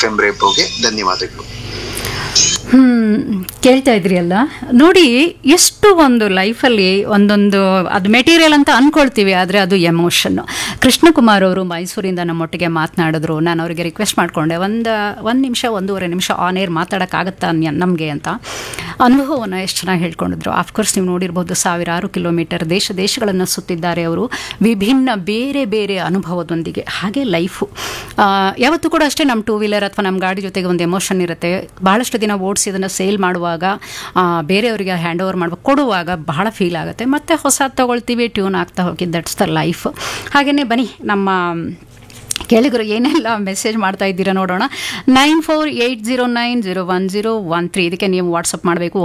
ಎಫ್.ಎಂ ರೇಡಿಯೋಗೆ ಧನ್ಯವಾದಗಳು. ಕೇಳ್ತಾ ಇದ್ರಿ ಅಲ್ಲ, ನೋಡಿ ಎಷ್ಟು ಒಂದು ಲೈಫಲ್ಲಿ ಒಂದೊಂದು ಅದು ಮೆಟೀರಿಯಲ್ ಅಂತ ಅಂದ್ಕೊಳ್ತೀವಿ, ಆದರೆ ಅದು ಎಮೋಷನ್ನು. ಕೃಷ್ಣಕುಮಾರ್ ಅವರು ಮೈಸೂರಿಂದ ನಮ್ಮೊಟ್ಟಿಗೆ ಮಾತನಾಡಿದ್ರು. ನಾನು ಅವರಿಗೆ ರಿಕ್ವೆಸ್ಟ್ ಮಾಡಿಕೊಂಡೆ, ಒಂದು ನಿಮಿಷ 1.5 ನಿಮಿಷ ಆನ್ ಏರ್ ಮಾತಾಡೋಕ್ಕಾಗತ್ತಾ ನಮಗೆ ಅಂತ. ಅನುಭವವನ್ನು ಎಷ್ಟು ಚೆನ್ನಾಗಿ ಹೇಳ್ಕೊಂಡಿದ್ರು. ಆಫ್ಕೋರ್ಸ್ ನೀವು ನೋಡಿರ್ಬೋದು, ಸಾವಿರಾರು ಕಿಲೋಮೀಟರ್ ದೇಶಗಳನ್ನು ಸುತ್ತಿದ್ದಾರೆ ಅವರು, ವಿಭಿನ್ನ ಬೇರೆ ಬೇರೆ ಅನುಭವದೊಂದಿಗೆ. ಹಾಗೆ ಲೈಫು ಯಾವತ್ತೂ ಕೂಡ ಅಷ್ಟೇ, ನಮ್ಮ ಟೂ ವೀಲರ್ ಅಥವಾ ನಮ್ಮ ಗಾಡಿ ಜೊತೆಗೆ ಒಂದು ಎಮೋಷನ್ ಇರುತ್ತೆ. ಬಹಳಷ್ಟು ದಿನ ಓಡಿಸಿ ಅದನ್ನು ಸೇಲ್ ಮಾಡುವಾಗ, ಬೇರೆಯವರಿಗೆ ಹ್ಯಾಂಡ್ ಓವರ್ ಕೊಡುವಾಗ ಬಹಳ ಫೀಲ್ ಆಗುತ್ತೆ. ಮತ್ತು ಹೊಸದು ತಗೊಳ್ತೀವಿ, ಟ್ಯೂನ್ ಆಗ್ತಾ ಹೋಗಿ, ದಟ್ಸ್ ದ ಲೈಫ್. ಹಾಗೆಯೇ ಬನ್ನಿ ನಮ್ಮ ಕೇಳಿಗರು ಏನೆಲ್ಲ ಮೆಸೇಜ್ ಮಾಡ್ತಾ ಇದ್ದೀರಾ ನೋಡೋಣ. 9480901013 ಇದಕ್ಕೆ ನೀವು ವಾಟ್ಸಪ್ ಮಾಡಬೇಕು.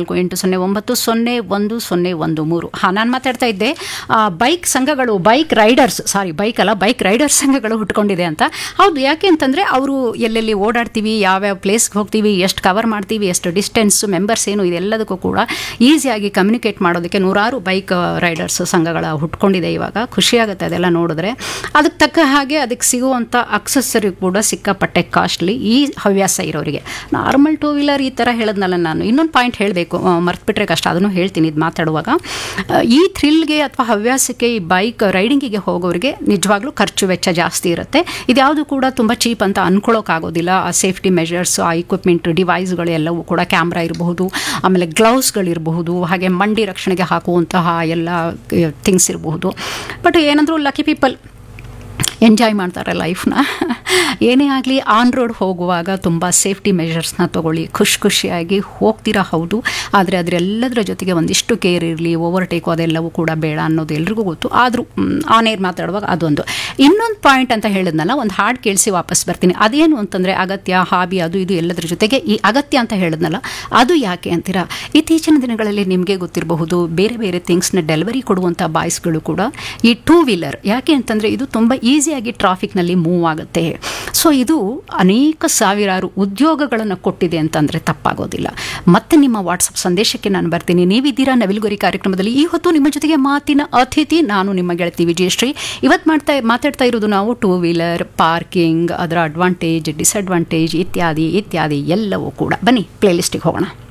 9480901013. ಹಾಂ, ನಾನು ಮಾತಾಡ್ತಾ ಇದ್ದೆ ಬೈಕ್ ಸಂಘಗಳು, ಬೈಕ್ ರೈಡರ್ಸ್ ಸಂಘಗಳು ಹುಟ್ಕೊಂಡಿದೆ ಅಂತ. ಹೌದು, ಯಾಕೆ ಅಂತಂದರೆ ಅವರು ಎಲ್ಲೆಲ್ಲಿ ಓಡಾಡ್ತೀವಿ, ಯಾವ್ಯಾವ ಪ್ಲೇಸ್ಗೆ ಹೋಗ್ತೀವಿ, ಎಷ್ಟು ಕವರ್ ಮಾಡ್ತೀವಿ, ಎಷ್ಟು ಡಿಸ್ಟೆನ್ಸ್, ಮೆಂಬರ್ಸ್ ಏನು, ಇದೆಲ್ಲದಕ್ಕೂ ಕೂಡ ಈಸಿಯಾಗಿ ಕಮ್ಯುನಿಕೇಟ್ ಮಾಡೋದಕ್ಕೆ ನೂರಾರು ಬೈಕ್ ರೈಡರ್ಸ್ ಸಂಘಗಳ ಹುಟ್ಕೊಂಡಿದೆ ಇವಾಗ. ಖುಷಿಯಾಗುತ್ತೆ ಅದೆಲ್ಲ ನೋಡಿದ್ರೆ. ಅದಕ್ಕೆ ತಕ್ಕ ಹಾಗೆ ಅದಕ್ಕೆ ಸಿಗುವಂಥ ಅಕ್ಸೆಸರಿ ಕೂಡ ಸಿಕ್ಕಾಪಟ್ಟೆ ಕಾಸ್ಟ್ಲಿ ಈ ಹವ್ಯಾಸ ಇರೋರಿಗೆ. ನಾರ್ಮಲ್ ಟೂ ವೀಲರ್ ಈ ಥರ ಹೇಳಿದ್ನಲ್ಲ ನಾನು. ಇನ್ನೊಂದು ಪಾಯಿಂಟ್ ಹೇಳಬೇಕು, ಮರ್ತ್ಬಿಟ್ರೆ ಕಷ್ಟ, ಅದನ್ನು ಹೇಳ್ತೀನಿ ಇದು ಮಾತಾಡುವಾಗ. ಈ ಥ್ರಿಲ್ಗೆ ಅಥವಾ ಹವ್ಯಾಸಕ್ಕೆ, ಈ ಬೈಕ್ ರೈಡಿಂಗಿಗೆ ಹೋಗೋರಿಗೆ ನಿಜವಾಗ್ಲೂ ಖರ್ಚು ವೆಚ್ಚ ಜಾಸ್ತಿ ಇರುತ್ತೆ. ಇದ್ಯಾವುದು ಕೂಡ ತುಂಬ ಚೀಪ್ ಅಂತ ಅಂದ್ಕೊಳ್ಳೋಕ್ಕಾಗೋದಿಲ್ಲ. ಆ ಸೇಫ್ಟಿ ಮೆಷರ್ಸ್, ಆ ಇಕ್ವಿಪ್ಮೆಂಟ್, ಡಿವೈಸ್ಗಳು ಎಲ್ಲವೂ ಕೂಡ, ಕ್ಯಾಮ್ರಾ ಇರಬಹುದು, ಆಮೇಲೆ ಗ್ಲೌಸ್ಗಳಿರಬಹುದು, ಹಾಗೆ ಮಂಡಿ ರಕ್ಷಣೆಗೆ ಹಾಕುವಂತಹ ಎಲ್ಲ ಥಿಂಗ್ಸ್ ಇರಬಹುದು. ಬಟ್ ಏನಂದರೂ ಲಕ್ಕಿ ಪೀಪಲ್ ಎಂಜಾಯ್ ಮಾಡ್ತಾರೆ ಲೈಫ್ನ. ಏನೇ ಆಗಲಿ, ಆನ್ ರೋಡ್ ಹೋಗುವಾಗ ತುಂಬ ಸೇಫ್ಟಿ ಮೆಷರ್ಸ್ನ ತೊಗೊಳ್ಳಿ. ಖುಷಿಯಾಗಿ ಹೋಗ್ತೀರಾ, ಹೌದು, ಆದರೆ ಅದರೆಲ್ಲದರ ಜೊತೆಗೆ ಒಂದಿಷ್ಟು ಕೇರ್ ಇರಲಿ. ಓವರ್ಟೇಕು ಅದೆಲ್ಲವೂ ಕೂಡ ಬೇಡ ಅನ್ನೋದು ಎಲ್ರಿಗೂ ಗೊತ್ತು. ಆದರೂ ಆನ್ ಏರ್ ಮಾತಾಡುವಾಗ ಅದೊಂದು. ಇನ್ನೊಂದು ಪಾಯಿಂಟ್ ಅಂತ ಹೇಳಿದ್ನಲ್ಲ, ಒಂದು ಹಾಡು ಕೇಳಿಸಿ ವಾಪಸ್ ಬರ್ತೀನಿ. ಅದೇನು ಅಂತಂದರೆ ಅಗತ್ಯ, ಹಾಬಿ, ಅದು ಇದು ಎಲ್ಲದರ ಜೊತೆಗೆ ಈ ಅಗತ್ಯ ಅಂತ ಹೇಳಿದ್ನಲ್ಲ, ಅದು ಯಾಕೆ ಅಂತೀರಾ? ಇತ್ತೀಚಿನ ದಿನಗಳಲ್ಲಿ ನಿಮಗೆ ಗೊತ್ತಿರಬಹುದು, ಬೇರೆ ಬೇರೆ ಥಿಂಗ್ಸ್ನ ಡೆಲಿವರಿ ಕೊಡುವಂಥ ಬಾಯ್ಸ್ಗಳು ಕೂಡ ಈ ಟೂ ವೀಲರ್. ಯಾಕೆ ಅಂತಂದರೆ ಇದು ತುಂಬ ಈಸಿಯಾಗಿ ಟ್ರಾಫಿಕ್ನಲ್ಲಿ ಮೂವ್ ಆಗುತ್ತೆ. ಸೊ ಇದು ಅನೇಕ ಸಾವಿರಾರು ಉದ್ಯೋಗಗಳನ್ನು ಕೊಟ್ಟಿದೆ ಅಂತಂದರೆ ತಪ್ಪಾಗೋದಿಲ್ಲ. ಮತ್ತೆ ನಿಮ್ಮ ವಾಟ್ಸಪ್ ಸಂದೇಶಕ್ಕೆ ನಾನು ಬರ್ತೀನಿ. ನೀವಿದ್ದೀರಾ ನವಿಲುಗರಿ ಕಾರ್ಯಕ್ರಮದಲ್ಲಿ. ಈ ಹೊತ್ತು ನಿಮ್ಮ ಜೊತೆಗೆ ಮಾತಿನ ಅತಿಥಿ ನಾನು, ನಿಮ್ಮ ಗೆಳತಿ ವಿಜಯಶ್ರೀ. ಇವತ್ತು ಮಾತಾಡ್ತಾ ಇರೋದು ನಾವು ಟೂ ವೀಲರ್, ಪಾರ್ಕಿಂಗ್, ಅದರ ಅಡ್ವಾಂಟೇಜ್, ಡಿಸ್ಅಡ್ವಾಂಟೇಜ್ ಇತ್ಯಾದಿ ಎಲ್ಲವೂ ಕೂಡ. ಬನ್ನಿ ಪ್ಲೇಲಿಸ್ಟಿಗೆ ಹೋಗೋಣ.